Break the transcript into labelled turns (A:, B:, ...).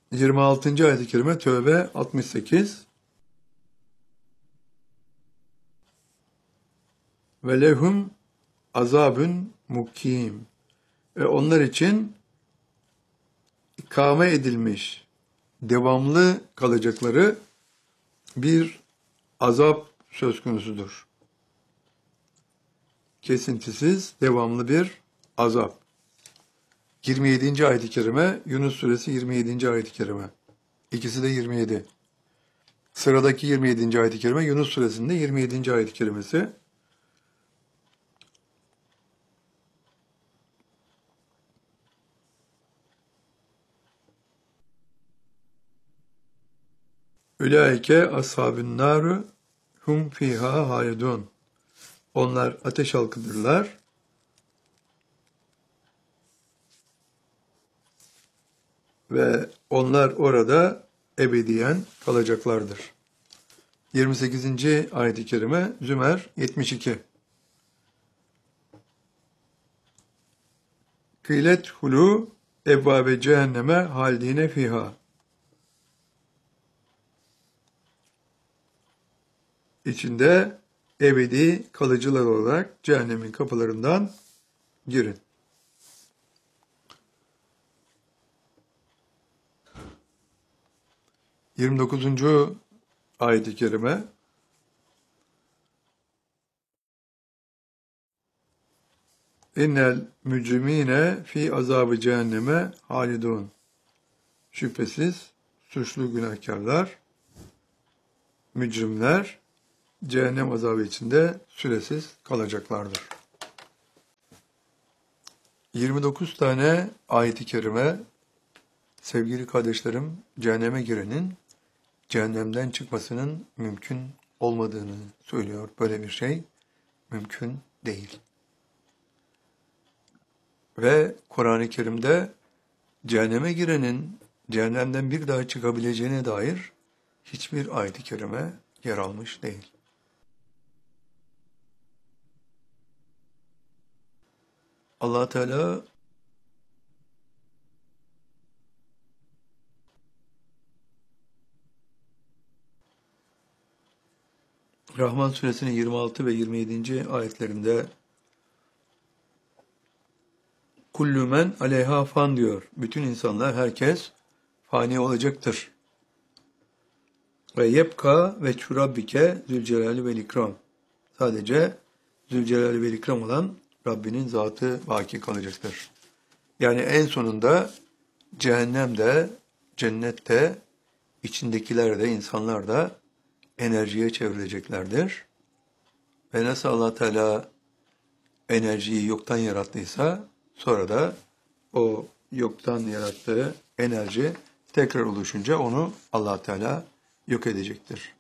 A: 26. ayet-i kerime Tövbe 68. Ve lehum azabun mukim. Ve onlar için ikame edilmiş, devamlı kalacakları bir azap söz konusudur. Kesintisiz, devamlı bir azap. 27. ayet-i kerime, Yunus suresi 27. ayet-i kerime. İkisi de 27. Sıradaki 27. ayet-i kerime, Yunus suresinde 27. ayet-i kerimesi. Ülaike ashabün nâru hum fîhâ hâlidûn. Onlar ateş halkıdırlar. Ve onlar orada ebediyen kalacaklardır. 28. ayet-i kerime Zümer 72. Kılet hulu ebvabe cehenneme haldine fiha. İçinde ebedi kalıcılar olarak cehennemin kapılarından girin. 29. ayet-i kerime İnnel mücrimine fi azabı cehenneme halidun. Şüphesiz suçlu günahkarlar, mücrimler cehennem azabı içinde süresiz kalacaklardır. 29 tane ayet-i kerime sevgili kardeşlerim cehenneme girenin cehennemden çıkmasının mümkün olmadığını söylüyor. Böyle bir şey mümkün değil. Ve Kur'an-ı Kerim'de cehenneme girenin cehennemden bir daha çıkabileceğine dair hiçbir ayet-i kerime yer almış değil. Allah Teala Rahman suresinin 26 ve 27. ayetlerinde kullu men aleyha fan diyor. Bütün insanlar, herkes fani olacaktır. Ve yebka ve çurabbike zülcelali vel ikram. Sadece zülcelali vel ikram olan Rabbinin zatı baki kalacaktır. Yani en sonunda cehennemde, cennette, içindekiler de, insanlar da enerjiye çevrileceklerdir. Ve nasıl Allah Teala enerjiyi yoktan yarattıysa, sonra da o yoktan yarattığı enerji tekrar oluşunca onu Allah Teala yok edecektir.